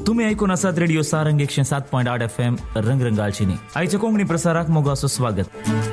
तुम्ही ऐकून असात रेडिओ सारंग 107.8 FM रंगरंगालचिनी. आयच्या कोंकणी प्रसाराक मोग असो स्वागत.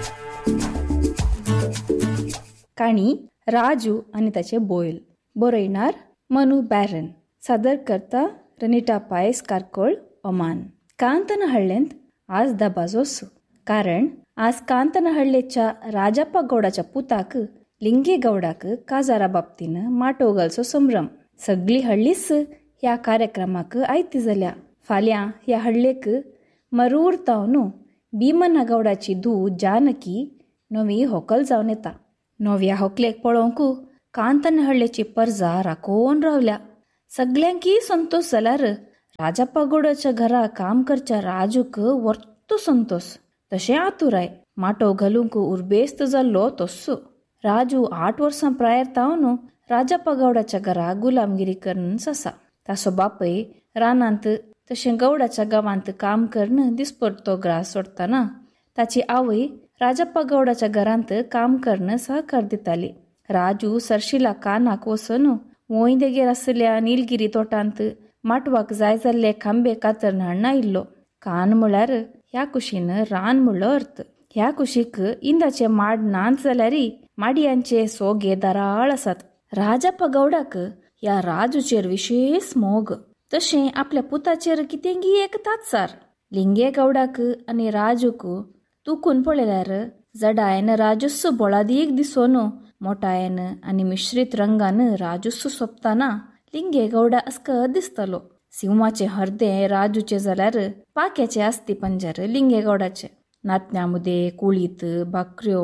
काणी राजू आणि त्याचे बोयल. बरयणार मनु बॅरन. सादर करता रनिटा पायस कारकोळ ओमान. कांतनहळ्ळेंत आज दबाजोस. कारण आज कांतनहळ्ळेच्या राजप्पा गौडाच्या पुताक लिंगे गौडाक काजारा बाबतीन माटोगलचो संभ्रम. सगळी हळ्ळीच ह्या कार्यक्रमाक आयती जाल्या. फाल्यां ह्या हळ्ळेक मरूर तावनू भीमना गौडाची धूव जानकी नवी होकल जावन येता. नव्या होकलेक पळोवंक कांतनहळ्ळेची परजा राखोवन रावल्या. सगळ्यांकी संतोष जाल्यार राजप्पा गौडाच्या घरा काम करच्या राजूक वर्तो संतोष. तशें आतुराय माटो घालूंक उर्बेस्त जाल्लो तस्सो. राजू 8 वर्सां प्रायर तावन राजप्पा गौडाच्या घरा गुलामगिरी करून आसा. ताचो बापय रानांत तशें गौडाच्या गांवांत काम करून दिसपरतो ग्रास सोडटाना ताची आवय राजप्पा गौडाच्या घरांत काम करून सहकार दिताली. राजू सरशिला कानाक वचून वोंयदेगेर आसल्या निलगिरी तोटांत माटवाक जाय जाल्ले खांबे कातरून हाडून आयिल्लो. कान म्हळ्यार ह्या कुशीन रान म्हणलो अर्थ. ह्या कुशीक इंदाचे माड नांत जाल्यारय माडयांचे सोगे दाराळ आसात. राजप्पा गौडाक ह्या राजूचेर विशेष मोग. तशें आपल्या पुताचेर कितेंगी एक तात्सार. लिंगे गौडाक आनी राजूक तुकून पळयल्यार जडायन राजूस बोळादीक दिसोन मोठायन आनी मिश्रीत रंगान राजूस सोंपताना लिंगे गौडा अस्कत दिसतलो. सिंवाचे हर्दे राजूचे जाल्यार पाक्याचे आस्ती पंजर लिंगे गौडाचे. नातन्यामुदे कुळीत भाकऱ्यो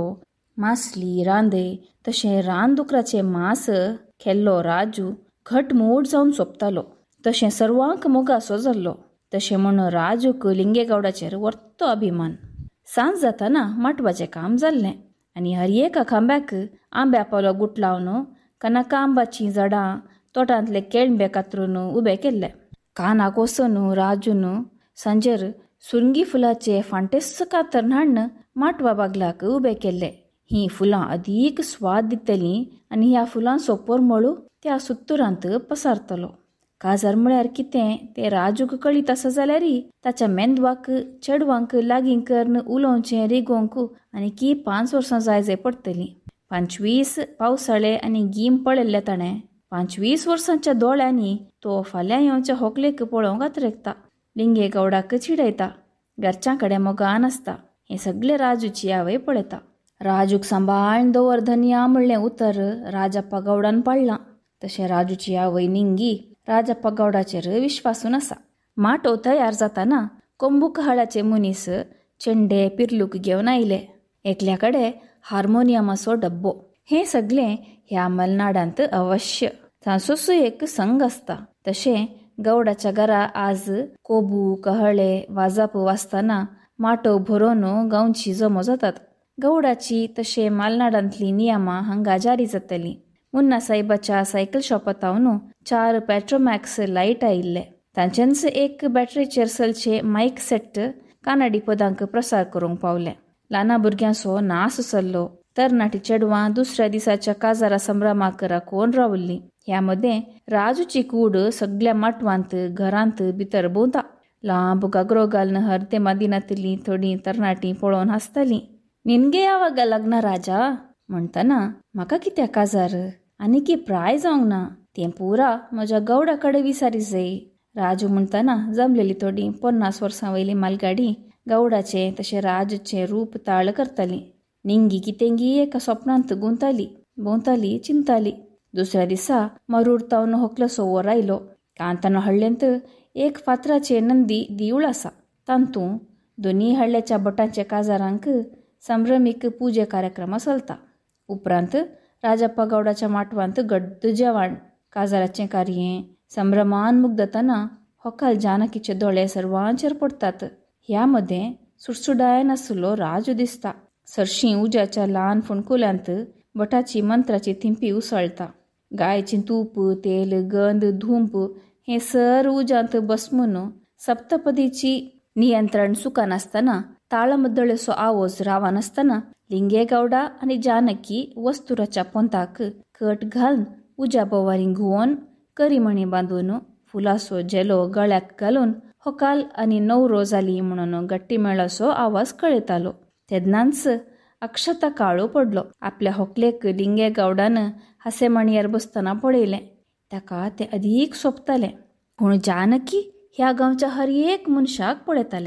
मासली रांदे तशें रानदुकराचे मांस खेल्लो राजू घटमूट जावन सोंपतालो. तशें सर्वांक मोगासो जाल्लो. तशें म्हूण राजूक लिंगे गौडाचेर वर्तो अभिमान. सांज जाताना माटवाचें काम जाल्लें आनी हर एका खांब्याक आंब्या पावलो गुट लावन कनाका आंबाचीं झाडां तोटांतले केळंबे कातरून उबे केल्ले. कानाक वचून राजून सांजेर सुरंगी फुलाचे फांटेस कातरून हाडून माटवा बागलाक उबे केल्ले. ही फुलां अदीक स्वाद दितलीं आनी ह्या फुलांचो परमळ त्या सुत्तुरांत पसारतलो. काजार म्हळ्यार कितें तें राजूक कळीत आसा जाल्यारय ताच्या मेंदवाक चेडवांक लागीं करून उलोवचें रिगोवंक आनी 5 वर्सां जाय पडटलीं. 25 पावसाळे आनी गीम पळयल्ले ताणें. 25 वर्सांच्या दोळ्यांनी तो फाल्यां येवच्या होकलेक पळोवंक आत्रेकता. लिंगे गौडाक चिडयता. घरच्यां कडेन मोगान आसता. हें सगळें राजूची आवय पळयता. राजूक सांबाळून दवर धनिया म्हणलें उतर राजप्पा गौडान पाडलां. तशें राजूची आवय निंगी राजप्पा गौडाचेर विश्वासून आसा. माटो तयार जाताना कोंबूक हाळाचे मनीस चेंडे पिरलूक घेवन आयले. एकल्या कडेन हार्मोनियमाचो डब्बो. हें सगळें ह्या मलनाडांत अवश्य. तांचोच एक संघ आसता. तशें गौडाच्या घरा आज कोबू कहळे वाजप वाजताना माटो भरोवन गांवची जमो जातात. गौडाची तशें मालनाडांतली नियमां हांगा जारी जातलीं. मुन्ना साहेबाच्या सायकल शॉपातावन 4 पेट्रोमॅक्स लायट आयिल्ले. तांचेच एक बॅटरीचेर चलचे मायक सेट कानाडी पदांक प्रसार करूंक पावले. ल्हाना भुरग्यांचो नास चल्लो. तरणाटी चेडवां दुसऱ्या दिसाच्या काजारा संभ्रमाक राखून रावल्लीं. ह्या मदें राजूची कूड सगळ्या माटवांत घरांत भितर भोंवता. लांब गागरो घालून हरते मादिनांतलीं थोडीं तरणाटीं पळोवन हांसतालीं. निनगे यावागा लग्न राजा म्हणटना म्हाका कित्या काजार आनी की प्राय जावंक ना तें पुरा म्हज्या गौडा कडेन विचारी जाय. राजू म्हणटना जमलेली थोडीं 50 वर्सां वयली मालगाडी गौडाचें तशें राजूचें रूप ताळ करतालीं. निंगी कितेंगी एका स्वप्नांत भोंवताली चिंताली. दुसऱ्या दिसा मरूर तावन होकलोसो वर आयलो. कांतनहळ्ळेंत एक फातराचे नंदी देवूळ आसा. तांतूं दोनी हळ्ळेच्या बोटांच्या काजारांक संभ्रमीक पुजे कार्यक्रम चलता. उपरांत राजप्पा गौडाच्या माटवांत गड्ड जेवण. काजाराचें कार्ये संभ्रमान मुग्धताना होकाल जानकीचे दोळे सर्वांचेर पडटात. ह्या मदें सुटसुडायन आसलो राजू दिसता. सरशीं उज्याच्या ल्हान फोणकुल्यांत बटाची मंत्राची थिंपी उसळटा. गायचें तूप तेल गंध धूंप हें सर उज्यांत बसमून सप्तपदीची नियंत्रण सुकान आसतना ताळमद्दळेचो आवाज रावान आसतना लिंगे गौडा आनी जानकी वस्तुराच्या पोंताक कट घालून उज्या बोवारी घुवन करीमणी बांदून फुलासो जेलो गळ्यात घालून होकाल आनी णव जाली म्हणून गट्टी मेळसो आवाज कळयतालो. तेदनाच अक्षता काळो पडलो. आपल्या होकलेक लिंगे गावडान हासे मांडयेर बसतना पळयलें. ताका तें अदीक सोबतालें. पूण जानकी ह्या गांवच्या हर एक मनशाक पळयतालें.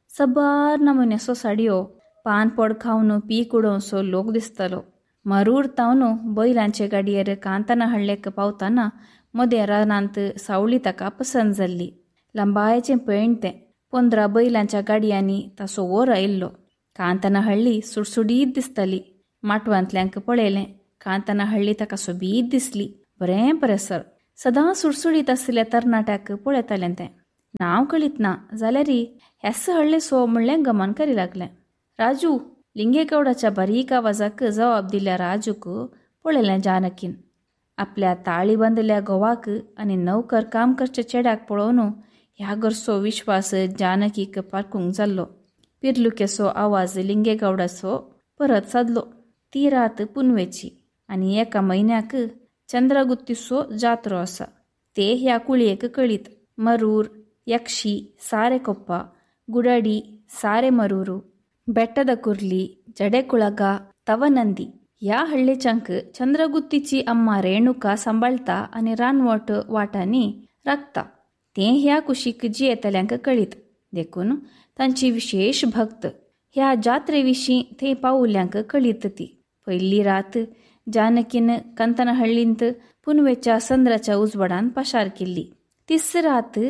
सबार नमुन्याचो साडयो, पान पड खावन पीक उडोवसो लोक दिसतालो. मारूर तावन बैलांचे गाडयेर कांताना हडलेक पावतना मदें रानांत सावळी ताका पसंत जाल्ली. लंबायेचें पेंड तें. 15 बैलांच्या गाडयांनी ताचो वर आयिल्लो. कांताना हळ्ळी सुडसुडीत दिसताली. माटवांतल्यांक पळयलें. कांताना हळ्ळी ताका सोबीत दिसली. बरें परेसर. सदां सुडसुडीत आसलेल्या तरणाट्याक पळयतालें तें. नांव कळीत ना जाल्यार हेस हळ्ळे सो म्हणलें गमन करी लागलें. राजू. लिंगेगौडाच्या बारीक आवाजाक जवाब दिल्ल्या राजूक पळयलें जानकीन. आपल्या ताळी बांदल्या घोवाक आनी नवकर काम करचे चेड्याक पळोवन ह्या घरचो विश्वास जानकीक पारखूंक जाल्लो. पिर्लुकेचो आवाज लिंगेगौडाचो परत सादलो. ती रात पुनवेची आनी एका म्हयन्याक चंद्रगुत्तीचो जात्रो आसा. ते ह्या कुळयेक कळीत. मरूर, यक्षी, सारे कोप्पा, गुडाडी, सारे मरूरू, बेಟ್ಟದ कुर्ली, जडेकुळगा, तवनंदी ह्या हळ्ळेच्यांक चंद्रगुत्तीची अम्मा रेणुका सांबाळता आनी रानवट वाटांनी राखता. तें ह्या कुशीक जियेतल्यांक कळीत. देखून तांची विशेष भक्त. ह्या जात्रे विशीं थंय पावुल्ल्यांक कळीत ती. पयली रात जानकीन कांताना हळ्ळींत पुनवेच्या संद्राच्या उजवाडान पाशार केल्ली. तिस रात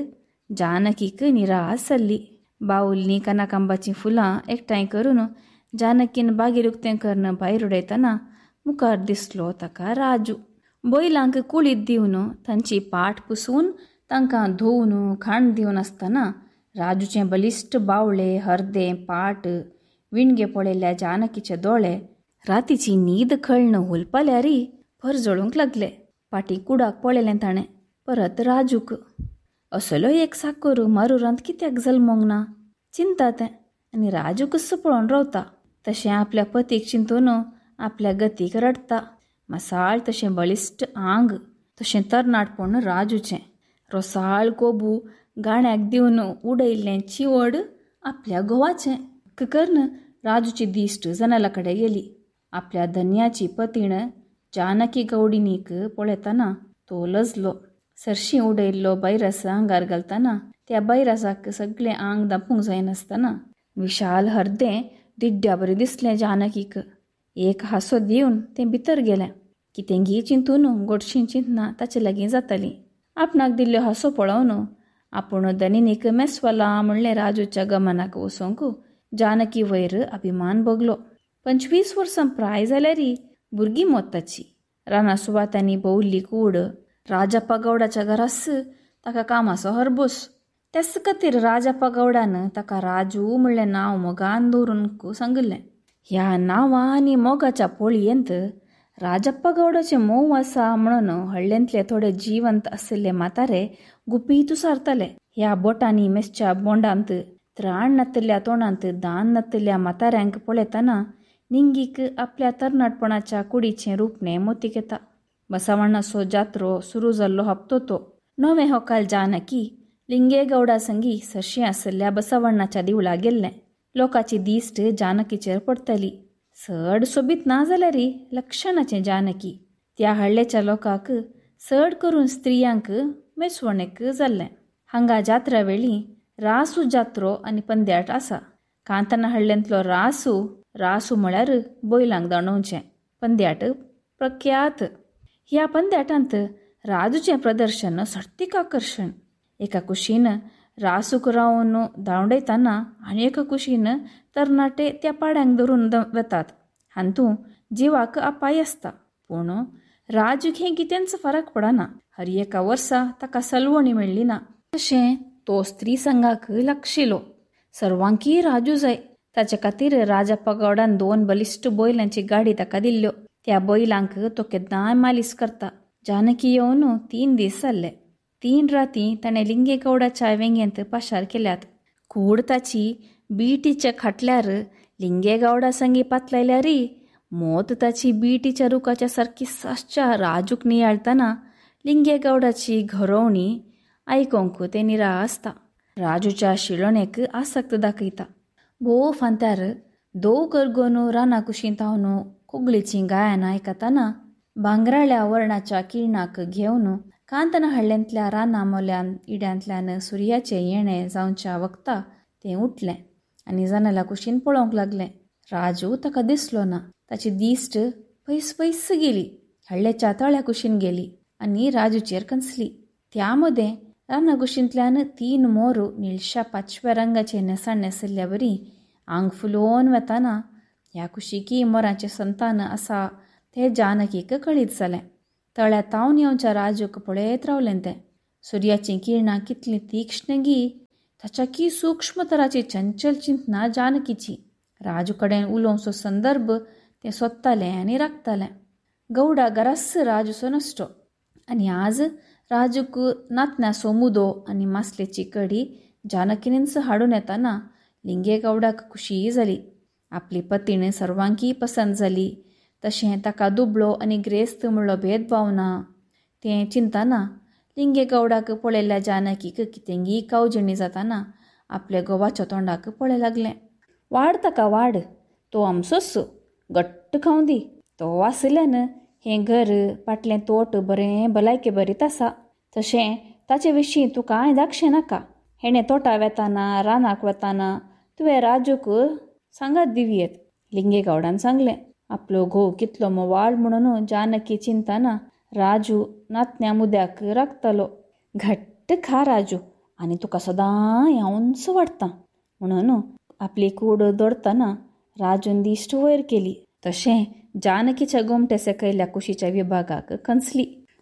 जानकीक निराश जाल्ली. बाऊल्लीं कनाकांबाचीं फुलां एकठांय करून जानकीन बागेर उक्तें करून भायर उडयतना मुखार दिसलो ताका राजू. बैलांक कुळीत दिवन तांची पाट पुसून तांकां धुवन खाण दिवन आसतना राजूचे बलिश्ट बावळे, हरदे, पाट, विणगे पळयल्ल्या जानकीचे दोळे रातीची न्हीद खळण हुलपाल्यारी भर जळूंक लागले. पाटी कुडाक पळयलें ताणें. परत राजूक. असलो एक साकर मारुरांत कित्याक जल्मोंक ना चिंता तें. आनी राजू कसो पळोवन रावता. तशें आपल्या पतीक चिंतून आपल्या गतीक रडता. मसाळ तशें बलिश्ट आंग, तशें तरणाटपण राजूचें. रोसाळ कोबू गाण्याक दिवन उडयल्लें चिवड आपल्या घोवाचें. करून राजूची दिश्ट जनाला कडेन गेली. आपल्या धन्याची पतीण जानकी गौडिनीक पळयतना तो लजलो. सरशी उडयल्लो बैरस आंगार घालतना त्या बैरसाक सगळें आंग दापूंक जायनासतना विशाल हरदें दिड्ड्या बरें दिसलें जानकीक. एक हांसो दिवन तें भितर गेलें. कितेंगी चिंतून गोडशीं चिंतना ताचे लागीं जातालीं. आपणाक दिल्लो हांसो पळोवन आपूण दनिनीक मेस्वला म्हणलें राजूच्या गमनाक वचोंक जानकी वयर अभिमान भोगलो. 25 वर्सां प्राय जाल्यार भुरगीं मोत ताची. राना सुवातांनी भोंवल्ली कूड. राजप्पा गौडाच्या घरास ताका कामाचो हरबोस. तेच खातीर राजप्पा गौडान ताका राजू म्हणलें नांव मोगान दवरूंक सांगिल्लें. ह्या नांवां आनी मोगाच्या पोळयेंत राजप्पा गौडाचें मोव आसा म्हणून हळ्ळेंतले थोडे जिवंत आशिल्ले म्हातारे गुपीत उसारताले. ह्या बोटांनी मेसच्या बोंडांत त्राण नातिल्ल्या तोंडांत दान नातिल्ल्या म्हाताऱ्यांक पळयतना निंगीक आपल्या तरणाटपणाच्या कुडीचें रूपणें मोतीक येता. बसवण्णाचो जात्रो सुरू जाल्लो हप्तो तो. नवे होकाल जानकी लिंगेगौडा संगी सरशी आशिल्ल्या बसवण्णाच्या दिवळा गेल्लें. लोकांची दिश्ट जानकीचेर पडटली. चड सोबीत ना जाल्यार लक्षणाचें जानकी. त्या हळ्ळेच्या लोकांक चड करून स्त्रियांक मेसवणेक जाल्लें. हांगा जात्रा वेळी रासू जात्रो आनी पंद्याट आसा. कांताना हळ्ळेंतलो रासू म्हळ्यार बैलांक दांडोवचें. पंद्याट प्रख्यात. ह्या पंद्याटांत राजूचें प्रदर्शन सर्तीक आकर्शण. एका कुशीन रासूक रावन दांडयतना आनी एका कुशीन तरणाटे त्या पाड्यांक धरून वतात. हातूंत जिवाक अपाय आसता. पूण राजूक हें कितेंच फरक पडना. हर एका वर्सा ताका सलवणी मेळ्ळी ना. तशें तो स्त्री संघाक लागशिलो. सर्वांकी राजू जाय. ताचे खातीर राजप्पा गौडान 2 बलिश्ट बैलांची गाडी ताका दिल्ल्यो. त्या बैलांक तो केन्नाय मालीस करता. जानकी येवन 3 दीस जाल्ले. 3 राती ताणें लिंगेगौडाच्या वेंगेंत पाशार केल्यात. कूड ताची बीटीच्या खाटल्यार लिंगेगौडा संगी पातलायल्यार मोत ताची बीटीच्या रुखाच्या सारकी साश्च्या राजूक नियाळतना लिंगेगौडाची घरोवणी आयकोंक ते निरा आसता. राजूच्या शिळणेक आसक्त दाखयता. भोव फांत्यार दोव करगोन राना कुशींतावन कुगलीचीं गायनां आयकताना भांगराळ्या वर्णाच्या किरणाक घेवन कांतनहळ्ळेंतल्या राना मोल्यान इड्यांतल्यान सुर्याचें येणें जावच्या वक्ता तें उठलें आनी जनाला कुशीन पळोवंक लागलें. राजू ताका दिसलो ना. ताची दिश्ट पयस पयस गेली. हळ्ळेच्या तळ्या कुशीन गेली आनी राजूचेर कंसली. त्या मदें राना कुशींतल्यान 3 मोरू निळश्या पाचव्या रंगाचे नेसाण नेसल्ल्या बरी आंग फुलोवन वेताना ह्या कुशीकी मोरांचें संतान आसा तें जानकीक कळीत जालें. तळ्या तावन येवच्या राजूक पळयत रावलें तें. सुर्याचीं किरणां कितलीं तीक्ष्ण गी, ताच्या की सूक्ष्म तराची चंचल चिंतनां जानकीची. राजू कडेन उलोवचो संदर्भ तें सोदतालें आनी राखतालें. गौडा गरास राजूचो नश्टो आनी आज राजूक नातन्या सोमुदो आनी मासलेची कडी जानकीनीच हाडून येताना लिंगे गौडाक खुशी जाली. आपली पतीण सर्वांकी पसंत जाली. तशें ताका दुबळो आनी ग्रेस्त म्हणलो भेदभाव ना तें चिंतना लिंगे गौडाक पळयल्ल्या जानकीक कितेंगी कावजिणी जाताना आपल्या घोवाच्या तोंडाक पळय लागलें. वाड ताका वाड, तो आमचोच, घट्ट खावं दी. तो आसल्यान हें घर पाटलें तोट बरें भलायके बरीत आसा. तशें ताचे विशीं तूं कांय धाकशें नाका. हेणें तोटा वेताना रानाक वेताना तुवें राजूक सांगात दिवयेत, लिंगे गौडान सांगलें. आपलो घोव कितलो मोवाळ म्हणून जानकी चिंतना राजू नातन्या मुद्याक राखतालो. घट्ट खा राजू आनी तुका सदां हें उंच वाडटा म्हणून आपली कूड दडतना राजून दिश्ट वयर केली. तशें जानकीच्या गोमटे सकयल्या कुशीच्या विभागाक कंसली.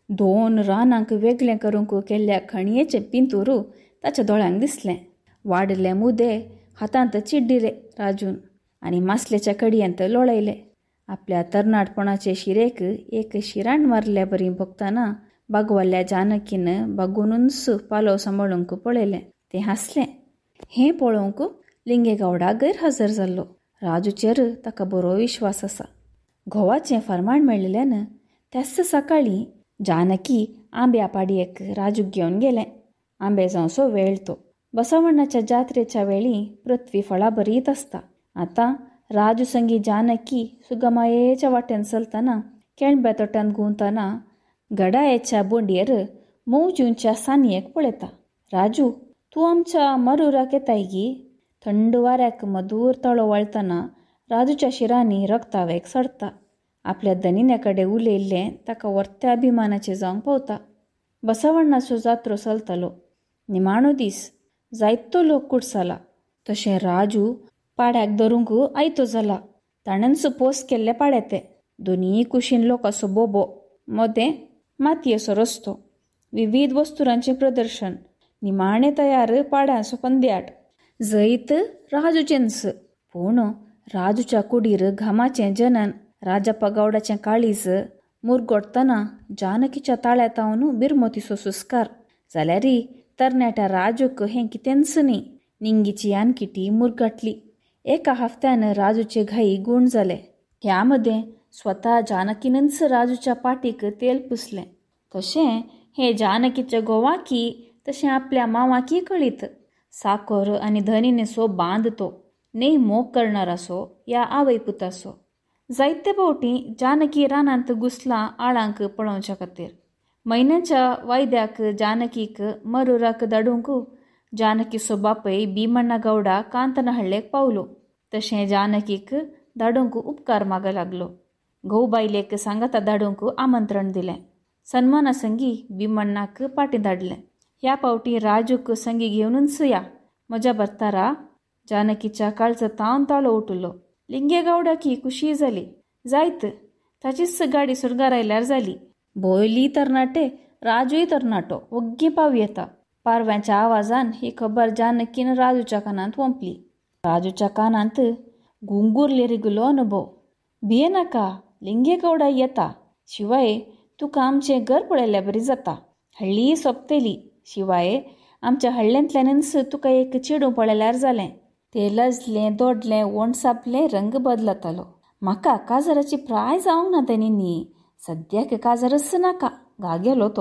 2 रानांक वेगळें करूंक केल्ल्या खणयेचें पिंतूर ताच्या दोळ्यांक दिसलें. वाडले मुदे हातांत चिड्डिले राजून आनी मासलेच्या कडयेंत लोळयले. आपल्या तरणाटपणाचे शिरेक एक शिराण मारल्या बरी भोगतना बागवाल्ल्या जानकीन बागूनच पालो सांबाळूंक पळयलें. तें हांसलें. हें पळोवंक लिंगे गौडा गैरहजर जाल्लो. राजूचेर ताका बरो विश्वास आसा. घोवाचें फर्माण मेळिल्ल्यान त्याच सकाळीं जानकी आंब्या पाडयेक राजूक घेवन गेलें. आंबे जावचो वेळ तो. बसवण्णाच्या जात्रेच्या वेळी पृथ्वी फळां बरीत आसता. आतां राजू संगी जानकी सुगमायेच्या वाटेन चलतना केळब्या तोट्यान घुंवतना गडायेच्या बोंडयेर मौजूंच्या सानयेक पळयता. राजू, तूं आमच्या मरुराक येताय गी. थंड वाऱ्याक मधूर तळो वळतना राजूच्या शिरांनी रक्तावेग सडटा. आपल्या दनिन्या कडेन उलयल्लें ताका वर्त्या अभिमानाचें जावंक पावता. बसवण्णाचो जात्रो चलतालो. निमाणो दीस. जायतो लोक कुडसाला. तशें राजू पाड्याक धरूंक आयतो जाला. ताणेंच पोस केल्ले पाडे ते. दोनीय कुशीन लोकांचो बोबो. मदें मातयेचो रस्तो. विविध वस्तुरांचें प्रदर्शन. निमाणे तयार पाड्यांचो पंद्याट. जैत राजूचेंच. पूण राजूच्या कुडीर घामाचें जनन राजप्पा गौडाचें काळीज मुरगोडतना जानकीच्या ताळ्यात तावन बिरमतीचो सुस्कार. जाल्यारी तरणाट्या राजूक हें कितेंच न्ही. निंगीची आनकिटी मुरगटली. एका हफ्त्यान राजूचे घाई गूण जाले. ह्या मदें स्वता जानकीनच राजूच्या पाटीक तेल पुसलें. तशें हें जानकीच्या घोवाकी तशें आपल्या मांवाकी कळीत. साकर आनी धनिनेचो बांद तो. न्ही मोग करणारासो या आवय पुतासो. जायते फावटी जानकी रानांत घुसलां आळांक पळोवच्या खातीर. म्हयन्याच्या वायद्याक जानकीक मरुराक धाडूंक जानकीचो बापय भीमण्णा गौडा कांतनहळ्ळेक पावलो. तशें जानकीक धाडूंक उपकार माग लागलो. घोव बायलेक सांगाता धाडूंक आमंत्रण दिलें. सन्माना संगी भीमण्णाक पाटी धाडलें. ह्या फावटी राजूक संगी घेवनूच या. म्हज्या भर्तारा जानकीच्या काळजां तावन ताळो उठलो. लिंगे गौडाकी खुशी जाली. जायत ताचीच गाडी सुरगार आयल्यार जाली. भोयली तरणाटे राजूय तरणाटो वग्गी पाव येता. पारव्याच्या आवाजान ही खबर जानकीन राजूच्या कानांत वंपली. राजूच्या कानांत गुंगुरले रिगलो अनुभव. भिये नाका, लिंगे गौडा येता. शिवाय तुका आमचें घर पळयल्या बरी जाता. हळ्ळी सोंपतली. शिवाय आमच्या हळ्ळेंतल्यानच तुका एक चेडूं पळयल्यार जालें. तें लजलें दोडलें वणसापलें रंग बदलतालो. म्हाका काजराची प्राय जावंक ना तेणी. सद्याक काजरच नाका गा गेलो तो.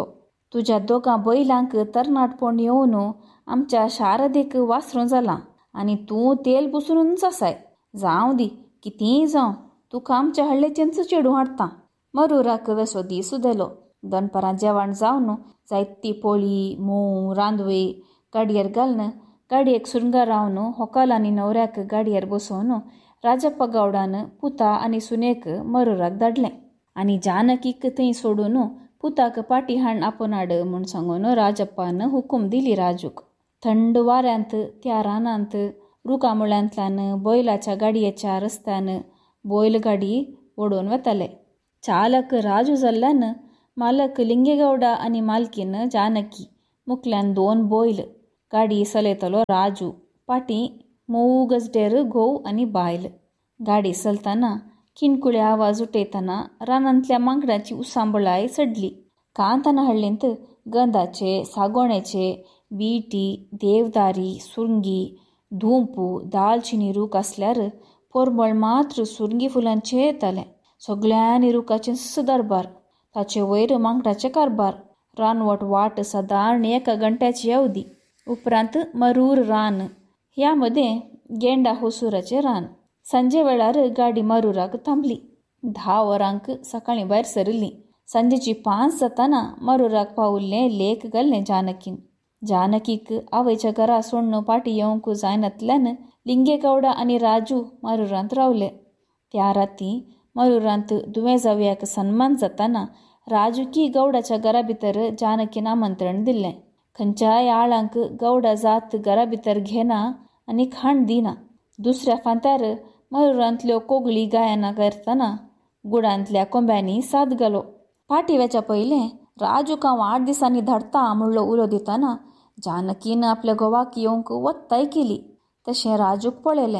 तुज्या दोगां बैलांक तरणाटपण येवन आमच्या शारदेक वासरूं जाला आनी तूं तेल पुसूनच आसाय. जावं दी, कितेंय जावं तुका आमच्या हळ्ळेचेंच चेडूं हाडटा. मरुराक वेसो दीस उदेलो. दनपारां जेवण जावन जायती पोळी, मोव, रांदवे गाडयेर घालन गाडयेक सुरंगार रावन व्हंकल आनी न्हवऱ्याक गाडयेर बसोवन राजप्पा गौडान पुता आनी सुनेक मरुराक धाडलें आनी जानकीक थंय सोडून पुताक पाटी हाड आपोनाड म्हूण सांगून राजप्पान हुकूम दिली राजूक. थंड वाऱ्यांत त्या रानांत रुखामुळ्यांतल्यान बैलाच्या गाडयेच्या रस्त्यान बैलगाडी ओडून वताले. चालक राजू जाल्ल्यान मालक लिंगेगौडा आनी मालकीन जानकी मुखल्यान 2 बैल. गाडी चलयतलो राजू, पाटी मोव गजडेर घोव आनी बायल. गाडी चलतना किणकुळे आवाज उठयतना रानांतल्या मांकडाची उसांबळाय चडली. कांताना हळ्ळेंत गंधाचे, सागोण्याचे, बीटी, देवदारी, सुरंगी, धूंपू, दालचिनी रूख आसल्यार परमळ मात्र सुरंगी फुलांचे येताले. सगळ्यांनी रुखाचें दरबार, ताचे वयर मांकडाचे कारबार. रानवट वाट सादारण 1 घंट्याची अवधी. उपरांत मरूर रान, ह्या मदें गेंडा होसुराचें रान. सांजे वेळार गाडी मरुराक थांबली. 10 वरांक सकाळीं भायर सरली. सांजेची 5 जाताना मरुराक पावुल्लें लेक घाल्लें जानकीन. जानकीक आवयच्या घरा सोडून पाटी येवंक जायनातल्यान लिंगेगौडा आनी राजू मरुरांत रावले. त्या राती मरुरांत दुवें जावयाक सन्मान जाताना राजूकी गौडाच्या घरा भितर जानकीन आमंत्रण दिल्लें. खंयच्याय आळांक गौडा जात घरा भितर घेना आनी खाण दिना. दुसऱ्या फांत्यार मरुरांतल्यो कोगळी गायनां करतना गुडांतल्या कोंब्यांनी साद घालो. पाटी वेच्या पयलें राजूक हांव 8 दिसांनी धाडटां म्हणलो उलो दितना जानकीन आपल्या घोवाक येवंक वत्ताय केली. तशें राजूक पळयलें.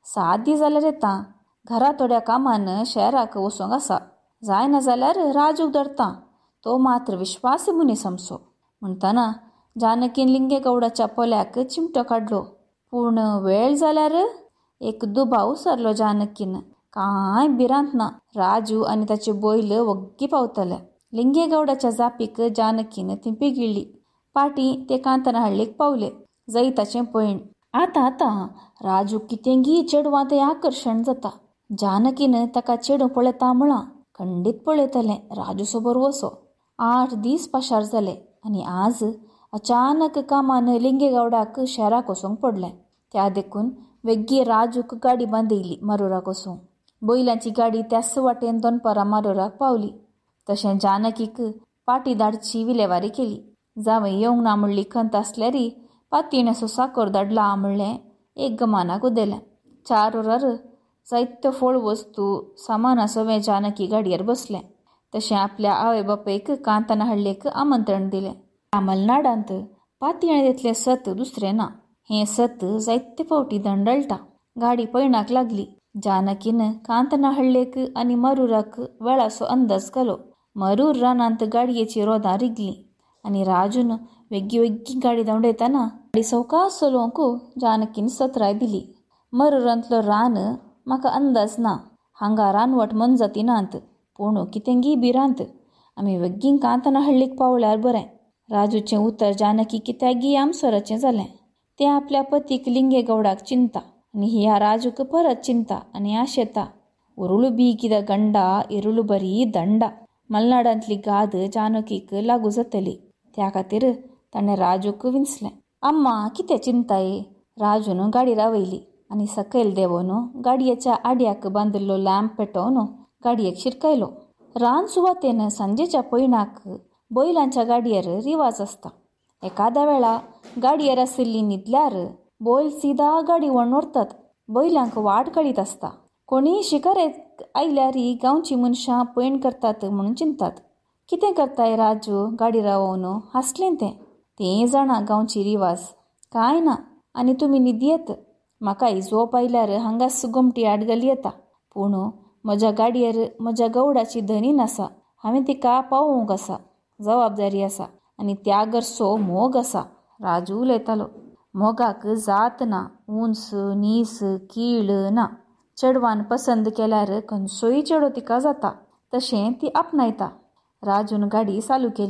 7 दीस जाल्यार येता. घरा थोड्या कामान शहराक वचोंक आसा. जायना जाल्यार राजूक धरता. तो मात्र विश्वास मनीस आमचो. म्हणटना जानकीन लिंगेगौडाच्या पोल्याक चिमटो काडलो. पूण वेळ जाल्यार एक दुबाव सरलो जानकीन. कांय भिरांत ना. राजू आनी ताचे बैल वग्गी पावतले. लिंगेगौडाच्या जापीक जानकीन ती पिगिळ्ळी. पाटी ते कांताना हळ्ळेक पावले. जैताचें पैण. आतां राजू कितेंगी चेडवांत आकर्शण जाता. जानकीन ताका चेडूं पळयता म्हळां खंडीत पळयतलें राजू सोबोर वसो. 8 दीस पाशार जाले आनी आज अचानक कामान लिंगेगौडाक शहराक वचोंक पडलें. त्या देखून वेग्गी राजूक गाडी बांदयली मरुराक वचूंक. बैलांची गाडी त्याच वाटेन दनपारां मरुराक पावली. तशें जानकीक पाटी धाडची विलेवारी केली. जावं येवंक ना म्हणली खंत आसल्यारी पातयेण्याचो साकर धाडला म्हणलें एक गमानाक उदेलें. 4 वरार जायत्यो फळ वस्तू सामाना सवें जानकी गाडयेर बसलें. तशें आपल्या आवय बापयक कांताना हळ्ळेक आमंत्रण दिलें. मलनाडांत पातयेण्यांतलें सत दुसरें ना. हें सत जायते फावटी दंडळटा. गाडी पैणाक लागली. जानकीन कांताना हळ्ळेक आनी मरुराक वेळाचो अंदाज घालो. मरूर रानांत गाडयेची रोदां रिगलीं आनी राजून वेग्गी वेग्गी गाडी धांवडयतना गाडी सवकास चलोवंक जानकीन सत्राय दिली. मरुरांतलो रान म्हाका अंदाज ना. हांगा रानवट मनजाती नात. पूण कितेंगी भिरांत. आमी वेग्गी कांताना हळ्ळेक पावल्यार बरें. राजूचें उतर जानकी कित्यागी आमसोराचें जालें. तें आपल्या पतीक लिंगेगौडाक चिंता आनी ह्या राजूक परत चिंता आनी आशेता. उरुळू बी कितें गंडा, इरुळू बरी दंडा. मलनाडांतली गाद जानकीक लागू जातली. त्या खातीर ताणें राजूक विंचलें. अम्मा कितें चिंताय? राजून गाडी रावयली आनी सकयल देंवोन गाडयेच्या आड्याक बांदिल्लो लॅम्प पेटोवन गाडयेक शिरकायलो. रान सुवातेन सांजेच्या पैणाक बैलांच्या गाडयेर रिवाज आसता. एकाद्या वेळा गाडयेर आशिल्ली न्हिदल्यार बैल सीदा गाडी वळोन व्हरतात. बैलांक वाट काडीत आसता. कोणीय शिकारेक आयल्यारी गांवची मनशां पैण करतात म्हणून चिंतात. कितें करताय राजू गाडी रावोवन? हासलें तें. तें जाणा गांवची रिवाज. कांय ना आनी तुमी न्हिदयेत. म्हाकाय जोप आयल्यार हांगास गोमटी आडगली येता. पूण म्हज्या गाडयेर म्हज्या गौडाची धनीन आसा. हांवें तिका पावोवंक आसा. जबाबदारी आसा आनी त्यागरसो मोग आसा. राजू उलयतालो. मोगाक जात ना, उंच नीस कीळ ना. चेडवान पसंद केल्यार खंयचोय चेडो तिका जाता. तशें ती आपणायता. राजून गाडी चालू केली.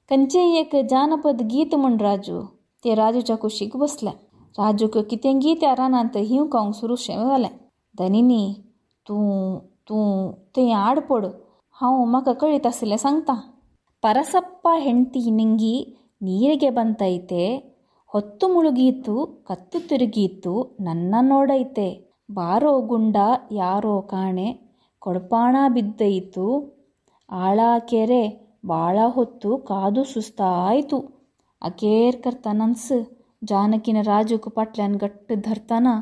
खंयचे एक जानपद गीत म्हण राजू. ते राजूच्या कुशीक बसलें. राजूक कितें गीत त्या रानांत हिंवकावंक सुरूशें जालें. धनिनी, तूं तूं थंय आड पड, हांव म्हाका कळीत आसलें सांगता. ಪರಸಪ್ಪ ಹೆಂಡ್ತಿ ನಿಂಗಿ ನೀರಿಗೆ ಬಂತೈತೆ, ಹೊತ್ತು ಮುಳುಗೀತು ಕತ್ತು ತಿರುಗೀತು ನನ್ನ ನೋಡೈತೆ, ಬಾರೋ ಗುಂಡ ಯಾರೋ ಕಾಣೆ ಕೊಡಪಾಣ ಬಿದ್ದೈತು, ಆಳ ಕೆರೆ ಬಾಳ ಹೊತ್ತು ಕಾದು ಸುಸ್ತಾಯ್ತು. अखेर करतानाच जानकीन राजूक पाटल्यान घट्ट धरताना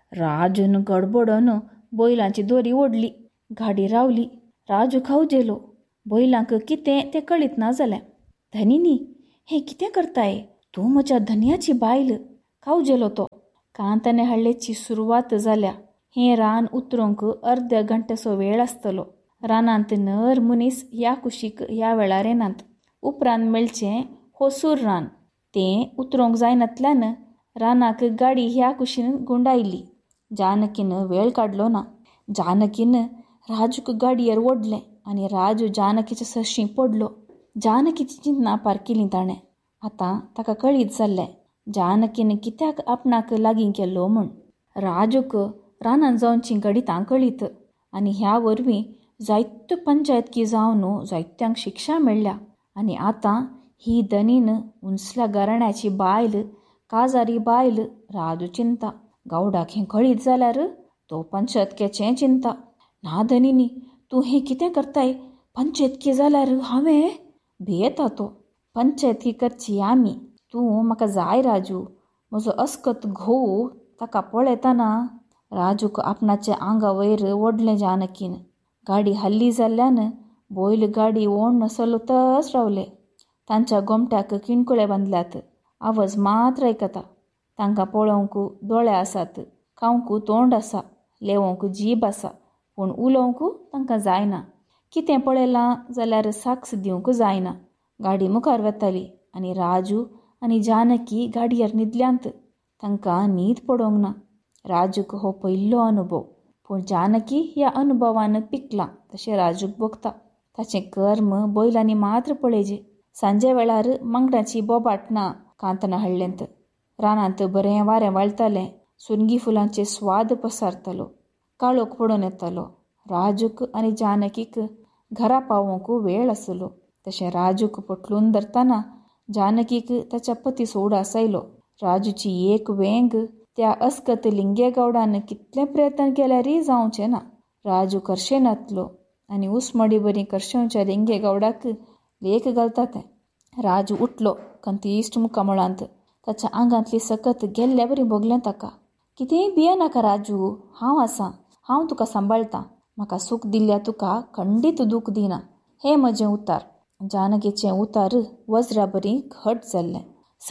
राजून गडबडोन बैलांची दोरी ओडली. गाडी रावली. राजू खावजेलो. बैलांक कितें तें कळीत ना जालें. धनिनी, हें कितें करताय? तूं म्हज्या धन्याची बायल. खावजेलो तो. कांताने हळ्ळेची सुरवात जाल्या. हें रान उतरूंक अर्द्या घंटेचो वेळ आसतलो. रानांत नर मनीस ह्या कुशीक ह्या वेळार येनात. उपरांत मेळचें होसूर रान. तें उतरूंक जायनातल्यान रानाक गाडी ह्या कुशीन गुंडायली. जानकीन वेळ काडलो ना. जानकीन राजूक गाडयेर ओडलें आनी राजू जानकीच्या सरशीं पडलो. जानकीची चिंतना पारकिली ताणें. आतां ताका कळीत जाल्लें जानकीन कित्याक आपणाक लागीं केल्लो म्हूण. राजूक रानांत जावनची गणितां कळीत आनी ह्या वरवीं जायत्यो पंचायतकी जावन जायत्यांक शिक्षा मेळ्ळ्या. आनी आतां ही दनीन उंचल्या घराण्याची बायल, काजारी बायल राजू चिंता. गावडाक हें कळीत जाल्यार तो पंचायतकेचें चिंता. ना दनिनी, तूं हें कितें करताय? पंचायतकी जाल्यार हांवें भियेता तो. पंचायतकी करची आमी. तूं म्हाका जाय राजू. म्हजो अस्कत घोव ताका पळयतना राजूक आपणाच्या आंगा वयर ओडलें जानकीन. गाडी हल्ली जाल्ल्यान बैल गाडी ओडून चलतच रावले. तांच्या गोमट्याक किणकुळे बांदल्यात. आवाज मात्र आयकता. तांकां पळोवंक दोळे आसात, खावंक तोंड आसा, लेवंक जीब आसा, पूण उलोवंक तांकां जायना. कितें पळयलां जाल्यार साक्ष दिवंक जायना. गाडी मुखार वताली आनी राजू आनी जानकी गाडयेर न्हिदल्यांत. तांकां न्हीद पडोंक ना. राजूक हो पयलो अनुभव. पूण जानकी ह्या अनुभवान पिकला तशें राजूक भोगता. ताचें कर्म बैलांनी मात्र पळयजें. सांजे वेळार मांगडाची बोबाट ना कांतना हळ्ळेंत. रानांत बरें वारें वाळटालें. सुरंगी फुलांचे स्वाद पसारतालो. काळोख पडून येतालो. राजूक आनी जानकीक घरा पावोवंक वेळ आसलो. तशें राजूक पटलून धरताना जानकीक ताच्या पती सोडास आयलो. राजूची एक वेंग त्या अस्कत लिंगे गावडान कितले प्रयत्न केल्यारय जावचें ना. राजू करशेन नातलो आनी उसमडी बरी करशेवच्या लिंगे गावडाक लेख घालता तें. राजू उठलो कंतिश्ट मुखामळांत. ताच्या आंगांतली सकत गेल्ल्या बरी भोगलें ताका. कितेंय भियेनाका राजू, हांव आसां. हांव तुका सांबाळटां. म्हाका सूख दिल्ल्या तुका खंडीत दूख दिना. हें म्हजें उतार. जानकीचें उतार वज्रा बरी घट जाल्लें.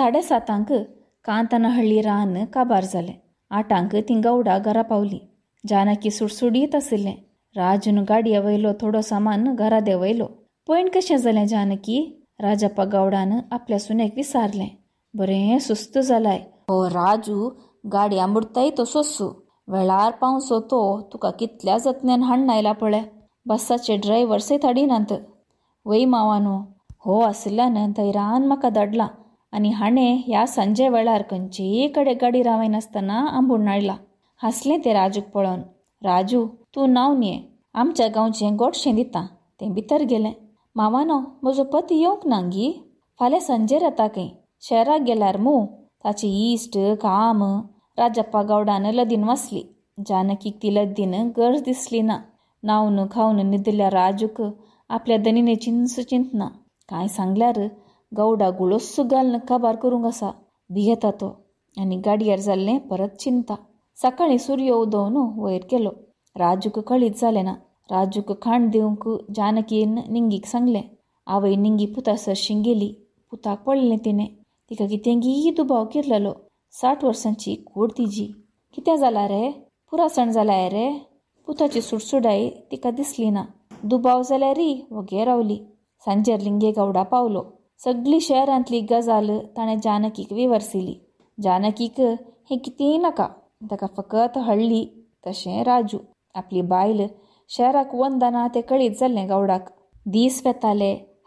7:30 कांताना हळ्ळी रान काबार जालें. 8 तीं गावडा घरा पावलीं. जानकी सुडसुडीत आसलें. राजून गाडये वयलो थोडो सामान घरा देंवयलो. पयण कशें जालें जानकी? राजप्पा गावडान आपल्या सुनेक विचारलें. बरें सुस्त जालाय. हो राजू, गाडया बुडताय तो सोस्सू. वेळार पावसो तो तुका कितल्या जतनेन हाडून आयला पळय. बसाचे ड्रायव्हर सयत हाडिनात. वय मावानो. हो आसल्यान धैर्यान म्हाका धाडला आनी हाणें ह्या सांजे वेळार खंयचेय कडेन गाडी रावयनासतना आंबून हाडला. हांसलें तें राजूक पळोवन. राजू, तूं नांव न्हे. आमच्या गांवचें गोडशें दिता. तें भितर गेलें. मावानो, म्हजो पती येवंक ना गी. फाल्यां सांजेर येता खंय. शहराक गेल्यार मू. ताची इश्ट काम राजप्पा गावडान लदीन वाचली. जानकीक ती लदीन गरज दिसली ना. नावन खावन न्हिदल्या राजूक आपल्या दनिने चिंच चिंतना. कांय सांगल्यार गावडा गुळोस घालून काबार करूंक आसा. भियेता तो आनी गाडयेर जाल्लें परत चिंता. सकाळीं सूर्य उदोवन वयर गेलो. राजूक कळीत जालें ना. राजूक खाण दिवंक जानकीन निंगीक सांगलें. आवय निंगी पुता सरशीं गेली. पुताक पळयलें तिणें. तिका कितेंगी दुबाव किरलेलो. 60 वर्सांची कूड तिजी. कितें जालां रे? पुरासण जालाय रे? पुताची सुडसुडाय तिका दिसली ना. दुबाव जाल्यारय वगे रावली. सांजेर लिंगे गावडा पावलो. सगळी शहरांतली गजाल ताणें जानकीक विवरसिली. जानकीक हें कितेंय नाका. ताका फकत हळ्ळी तशें राजू. आपली बायल शहराक वंदना तें कळीत जाल्लें गावडाक. दीस वेताले.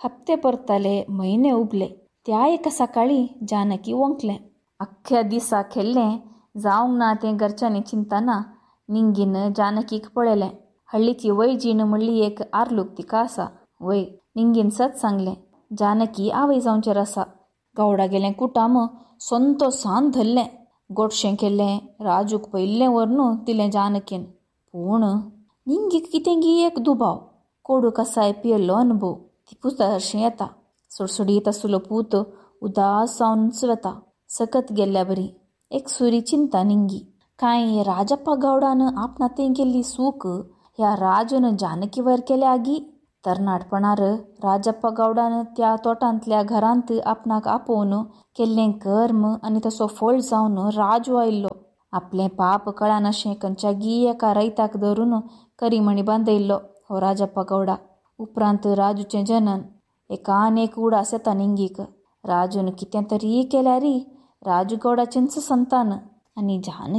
हप्ते परतले, म्हयने उबले. त्या एका सकाळी जानकी वंकलें. अख्ख्या दिसा खेल्लें जावंक ना तें घरच्यांनी चिंतना निंगीन जानकीक पळयलें. हळ्ळीची वैजीण म्हणली एक आर्लूक तिका आसा. वय निंगीन सत सांगलें, जानकी आवय जावचेर आसा. गावडा गेलें कुटाम संतोसान धरलें. गोडशें केल्लें राजूक पयल्लें व्हरून दिलें जानकीन. पूण निंगीक कितें गी एक दुबाव. कोडू कसाय पियल्लो अनुभव. ती पुता हरशीं येता. सुडसुडीत आसलो पूत उदास जावन वता. सकत गेल्ल्या बरी. एक सुरी चिंता निंगी. कांय राजप्पा गावडान आपणा तें गेल्ली सूक ह्या राजन जानकी वयर केल्या आगी. तरणाटपणार राजप्पा गावडान त्या तोटांतल्या घरांत आपणाक आपोवन केल्लें कर्म आनी तसो फळ जावन राजू आयिल्लो. आपलें पाप कळनाशें खंयच्यागी एका रैताक धरून करीमणी बांदयल्लो हो राजप्पा गावडा. उपरांत राजूचें जनन. एकान एक उडास येता निंगीक. राजून कितें तरी केल्यारी राजू गावडाचेंच संतान. आनी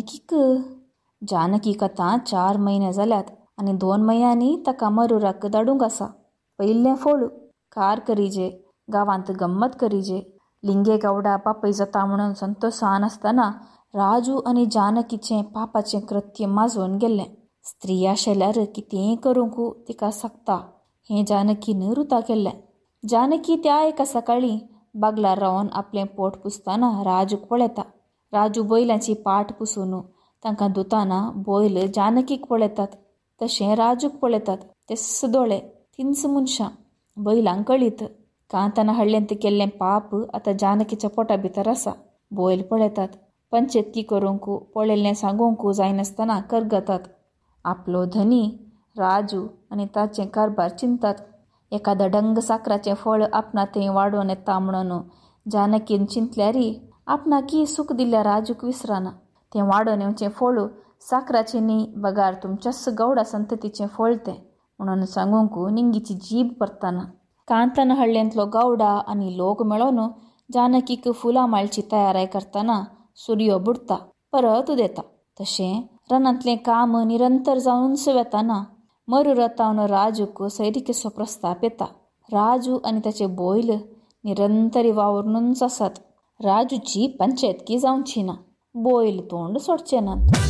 जानकीक आतां 4 म्हयने जाल्यात आनी 2 म्हयन्यांनी ताका मरुराक धाडूंक आसा. पयल्लें फोळू. कार करीजे, गांवांत गम्मत करीजे. लिंगे गावडा बापय जाता म्हणून संतोषान आसतना राजू आनी जानकीचें पापाचें कृत्य माजोवन गेल्लें. स्त्री आशिल्ल्यार कितेंय करूंक तिका सकता हें जानकीन रुता केल्लें. जानकी त्या एका सकाळी बागलार रावन आपलें पोट पुसतना राजूक पळयता. राजू बैलांची पाट पुसून तांकां धुताना बैल जानकीक पळयतात. तशें राजूक पळयतात. तेस्स दोळे, तिन्स मनशां. बैलांक कळीत. कांतान हळ्ळेंत केल्लें पाप आतां जानकीच्या पोटा भितर आसा. बैल पळयतात. पंचेतकी करूंक पळयल्लें सांगूंक जायनासतना करगतात. आपलो धनी राजू आनी ताचें कारभार चिंतात. एका धडंग साकराचें फळ आपणा थंय वाडोवन येता म्हणून जानकीन चिंतल्यारी आपणाकी सूख दिल्ल्या राजूक विसराना. तें वाडोवन येवचें फळ साकराचें न्ही बगार तुमच्याच गावडा संततीचें फळ तें म्हणून सांगूंक निंगीची जीब परतना. कांतान हळ्ळेंतलो गावडा आनी लोक मेळोन जानकीक फुलां माळची तयाराय करतना सूर्यो बुडता, परत उदेता. तशें रानांतलें काम निरंतर जावन उंच वेताना मरुरतावन राजूक सैरिकेचो प्रस्ताप येता. राजू आनी ताचे बैल निरंतरी वावरूनच आसात. राजूची पंचायतकी जावची ना. बैल तोंड सोडचे नात.